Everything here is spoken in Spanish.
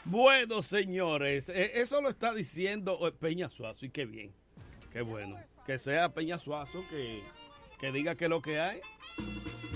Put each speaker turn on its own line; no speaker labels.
Bueno, señores, eso lo está diciendo Peña Suazo y qué bien, qué bueno. Que sea Peña Suazo que diga que lo que hay.